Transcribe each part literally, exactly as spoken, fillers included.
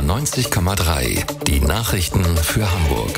neunzig Komma drei. Die Nachrichten für Hamburg.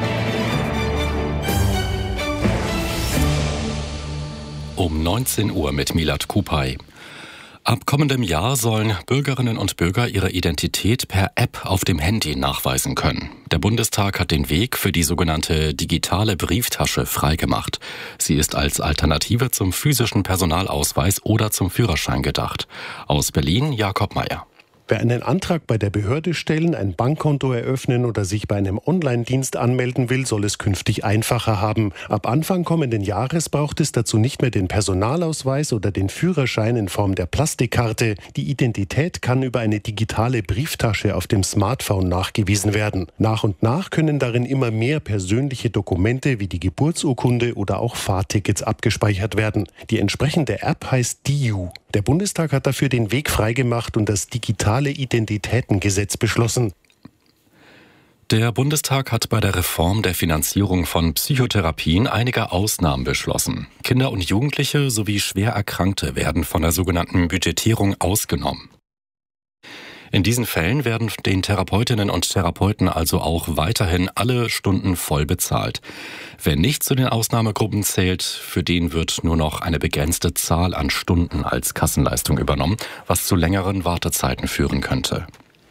Um neunzehn Uhr mit Milad Kupay. Ab kommendem Jahr sollen Bürgerinnen und Bürger ihre Identität per App auf dem Handy nachweisen können. Der Bundestag hat den Weg für die sogenannte digitale Brieftasche freigemacht. Sie ist als Alternative zum physischen Personalausweis oder zum Führerschein gedacht. Aus Berlin Jakob Meyer. Wer einen Antrag bei der Behörde stellen, ein Bankkonto eröffnen oder sich bei einem Online-Dienst anmelden will, soll es künftig einfacher haben. Ab Anfang kommenden Jahres braucht es dazu nicht mehr den Personalausweis oder den Führerschein in Form der Plastikkarte. Die Identität kann über eine digitale Brieftasche auf dem Smartphone nachgewiesen werden. Nach und nach können darin immer mehr persönliche Dokumente wie die Geburtsurkunde oder auch Fahrtickets abgespeichert werden. Die entsprechende App heißt D I U. Der Bundestag hat dafür den Weg freigemacht und das digitale Identitätengesetz beschlossen. Der Bundestag hat bei der Reform der Finanzierung von Psychotherapien einige Ausnahmen beschlossen. Kinder und Jugendliche sowie schwer Erkrankte werden von der sogenannten Budgetierung ausgenommen. In diesen Fällen werden den Therapeutinnen und Therapeuten also auch weiterhin alle Stunden voll bezahlt. Wer nicht zu den Ausnahmegruppen zählt, für den wird nur noch eine begrenzte Zahl an Stunden als Kassenleistung übernommen, was zu längeren Wartezeiten führen könnte.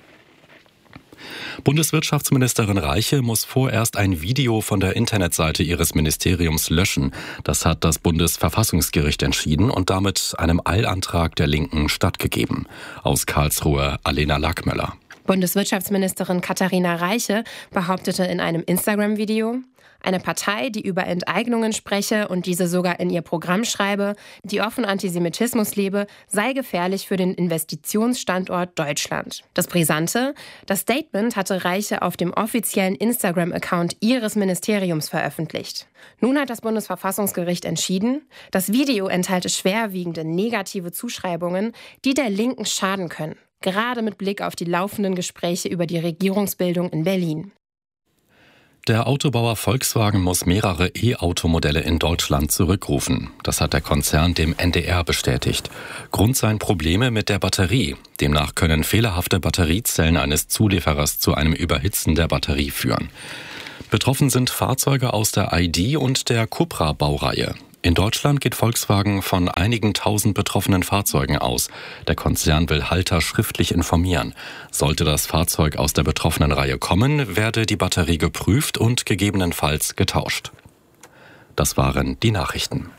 Bundeswirtschaftsministerin Reiche muss vorerst ein Video von der Internetseite ihres Ministeriums löschen. Das hat das Bundesverfassungsgericht entschieden und damit einem Eilantrag der Linken stattgegeben. Aus Karlsruhe Alena Lackmöller. Bundeswirtschaftsministerin Katharina Reiche behauptete in einem Instagram-Video: Eine Partei, die über Enteignungen spreche und diese sogar in ihr Programm schreibe, die offen Antisemitismus lebe, sei gefährlich für den Investitionsstandort Deutschland. Das Brisante: Das Statement hatte Reiche auf dem offiziellen Instagram-Account ihres Ministeriums veröffentlicht. Nun hat das Bundesverfassungsgericht entschieden, das Video enthalte schwerwiegende negative Zuschreibungen, die der Linken schaden können, gerade mit Blick auf die laufenden Gespräche über die Regierungsbildung in Berlin. Der Autobauer Volkswagen muss mehrere E-Automodelle in Deutschland zurückrufen. Das hat der Konzern dem N D R bestätigt. Grund seien Probleme mit der Batterie. Demnach können fehlerhafte Batteriezellen eines Zulieferers zu einem Überhitzen der Batterie führen. Betroffen sind Fahrzeuge aus der I D und der Cupra-Baureihe. In Deutschland geht Volkswagen von einigen tausend betroffenen Fahrzeugen aus. Der Konzern will Halter schriftlich informieren. Sollte das Fahrzeug aus der betroffenen Reihe kommen, werde die Batterie geprüft und gegebenenfalls getauscht. Das waren die Nachrichten.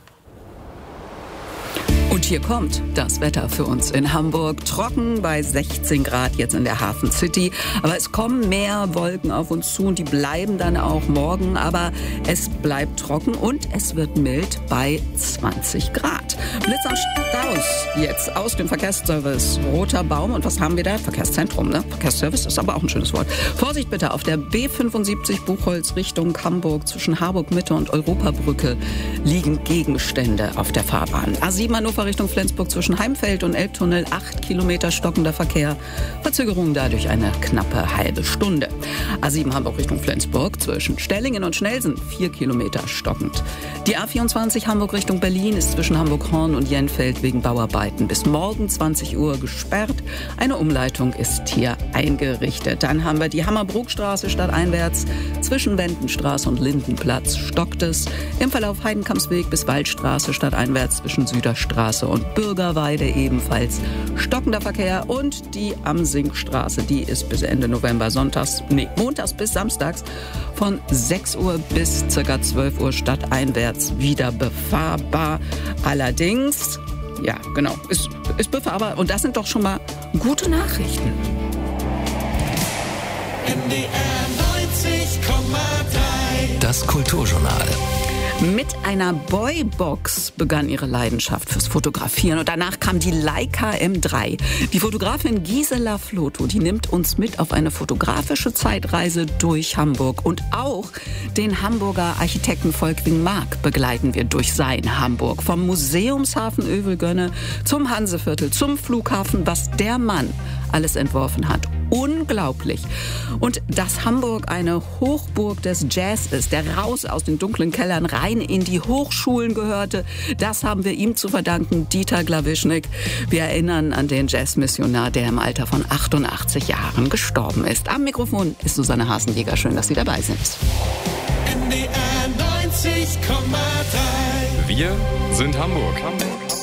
Und hier kommt das Wetter für uns in Hamburg. Trocken bei sechzehn Grad jetzt in der Hafen City. Aber es kommen mehr Wolken auf uns zu und die bleiben dann auch morgen. Aber es bleibt trocken und es wird mild bei zwanzig Grad. Blitz und Staus jetzt aus dem Verkehrsservice Roter Baum. Und was haben wir da? Verkehrszentrum, ne? Verkehrsservice ist aber auch ein schönes Wort. Vorsicht bitte auf der B fünfundsiebzig Buchholz Richtung Hamburg. Zwischen Harburg Mitte und Europabrücke liegen Gegenstände auf der Fahrbahn. A sieben Hannover Richtung Flensburg zwischen Heimfeld und Elbtunnel, acht Kilometer stockender Verkehr. Verzögerung dadurch eine knappe halbe Stunde. A sieben Hamburg Richtung Flensburg zwischen Stellingen und Schnelsen, vier Kilometer stockend. Die A vierundzwanzig Hamburg Richtung Berlin ist zwischen Hamburg-Horn und Jenfeld wegen Bauarbeiten bis morgen zwanzig Uhr gesperrt. Eine Umleitung ist hier eingerichtet. Dann haben wir die Hammerbrookstraße stadteinwärts zwischen Wendenstraße und Lindenplatz stockt es. Im Verlauf Heidenkampsweg bis Waldstraße stadteinwärts zwischen Süderstraße und Bürgerweide ebenfalls stockender Verkehr und die Amsinkstraße, die ist bis Ende November sonntags, nee, montags bis samstags von sechs Uhr bis ca. zwölf Uhr stadteinwärts wieder befahrbar. Allerdings, ja genau, ist, ist befahrbar und das sind doch schon mal gute Nachrichten. N D R neunzig Komma drei. Das Kulturjournal. Mit einer Boybox begann ihre Leidenschaft fürs Fotografieren und danach kam die Leica M drei. Die Fotografin Gisela Floto, die nimmt uns mit auf eine fotografische Zeitreise durch Hamburg und auch den Hamburger Architekten Volkwin Mark begleiten wir durch sein Hamburg. Vom Museumshafen Övelgönne zum Hanseviertel, zum Flughafen, was der Mann alles entworfen hat. Unglaublich. Und dass Hamburg eine Hochburg des Jazz ist, der raus aus den dunklen Kellern rein in die Hochschulen gehörte, das haben wir ihm zu verdanken, Dieter Glawischnik. Wir erinnern an den Jazzmissionar, der im Alter von achtundachtzig Jahren gestorben ist. Am Mikrofon ist Susanne Hasenjäger. Schön, dass Sie dabei sind. N D R neunzig Komma drei. Wir sind Hamburg. Hamburg.